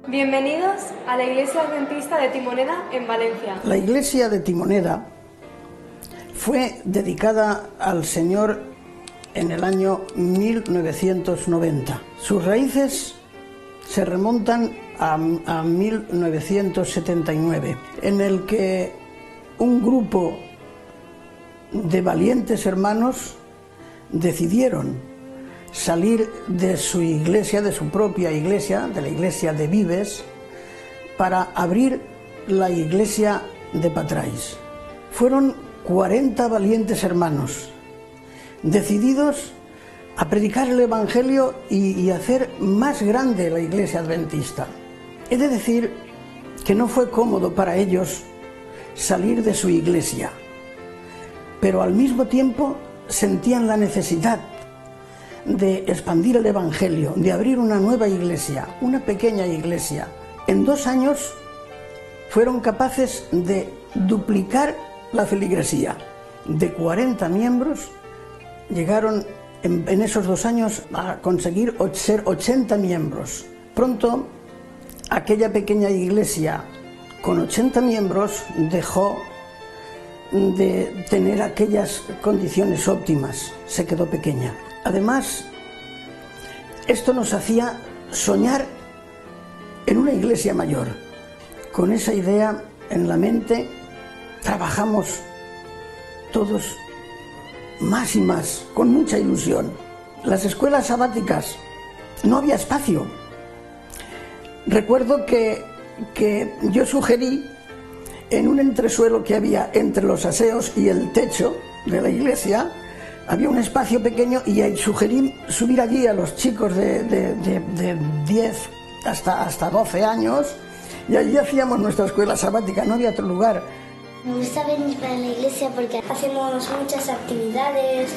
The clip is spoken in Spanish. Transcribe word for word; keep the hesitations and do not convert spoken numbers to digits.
Bienvenidos a la Iglesia Adventista de Timoneda en Valencia. La iglesia de Timoneda fue dedicada al Señor en el año mil novecientos noventa. Sus raíces se remontan a, a mil novecientos setenta y nueve, en el que un grupo de valientes hermanos decidieron salir de su iglesia, de su propia iglesia, de la iglesia de Vives, para abrir la iglesia de Patrais. Fueron cuarenta valientes hermanos, decididos a predicar el Evangelio y, y hacer más grande la iglesia adventista. He de decir que no fue cómodo para ellos salir de su iglesia, pero al mismo tiempo sentían la necesidad de expandir el Evangelio, de abrir una nueva iglesia, una pequeña iglesia. En dos años fueron capaces de duplicar la feligresía. De cuarenta miembros llegaron en, en esos dos años a conseguir ser ochenta miembros. Pronto aquella pequeña iglesia con ochenta miembros dejó de tener aquellas condiciones óptimas, se quedó pequeña. Además, esto nos hacía soñar en una iglesia mayor. Con esa idea en la mente, trabajamos todos más y más, con mucha ilusión. Las escuelas sabáticas, no había espacio. Recuerdo que, que yo sugerí, en un entresuelo que había entre los aseos y el techo de la iglesia, había un espacio pequeño y sugerí subir allí a los chicos de, de, de, de diez hasta, hasta doce años, y allí hacíamos nuestra escuela sabática, no había otro lugar. Me gusta venir para la iglesia porque hacemos muchas actividades,